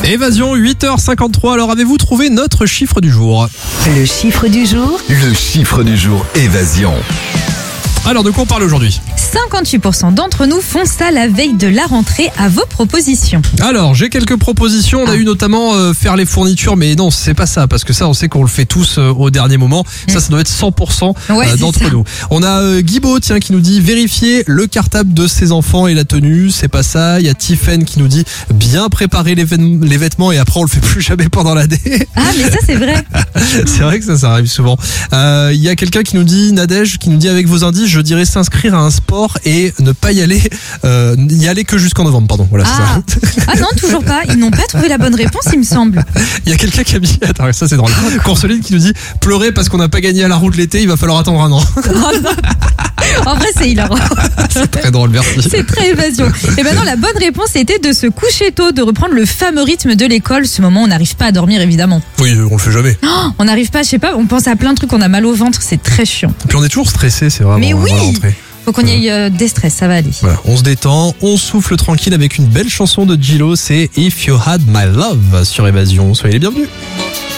Évasion, 8h53. Alors, avez-vous trouvé notre chiffre du jour? Le chiffre du jour, Le chiffre du jour, Évasion. Alors, de quoi on parle aujourd'hui? 58% d'entre nous font ça la veille de la rentrée. À vos propositions. Alors, j'ai quelques propositions. On a eu notamment faire les fournitures, mais non, c'est pas ça, parce que ça, on sait qu'on le fait tous au dernier moment. Ça doit être 100% Ouais, c'est d'entre ça. nous. On a Guibaud, tiens, qui nous dit vérifier le cartable de ses enfants et la tenue. C'est pas ça. Il y a Tiffen qui nous dit bien préparer les vêtements et après on le fait plus jamais pendant l'année. Ah, mais ça, c'est vrai. C'est vrai que ça arrive souvent. Il y a quelqu'un qui nous dit, Nadège, qui nous dit avec vos indices, je dirais s'inscrire à un sport et ne pas y aller que jusqu'en novembre, pardon. Voilà, c'est ça. Ah non, toujours pas. Ils n'ont pas trouvé la bonne réponse, il me semble. Il y a quelqu'un qui a mis, attends, ça c'est drôle. Consoline qui nous dit pleurer parce qu'on n'a pas gagné à la route l'été, il va falloir attendre un an. En vrai, c'est hilarant. C'est très drôle, merci. C'est très évasion. Et maintenant, la bonne réponse était de se coucher tôt, de reprendre le fameux rythme de l'école. Ce moment, on n'arrive pas à dormir, évidemment. Oui, on le fait jamais. On n'arrive pas, je sais pas, on pense à plein de trucs, on a mal au ventre, c'est très chiant. Et puis on est toujours stressé, c'est vraiment. Mais oui. avant la rentrée. Faut qu'on y ait des stress, ça va aller. Voilà, on se détend, on souffle tranquille avec une belle chanson de Gillo, c'est If You Had My Love sur Évasion. Soyez les bienvenus.